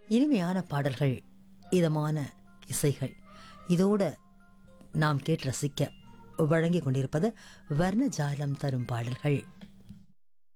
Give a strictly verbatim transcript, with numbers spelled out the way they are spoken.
இனிமையான பாடல்கள், இதமான இசைகள், இதோட நாம் கேட்டு ரசிக்க வழங்கிக் கொண்டிருப்பது வர்ணஜாலம் தரும் பாடல்கள்.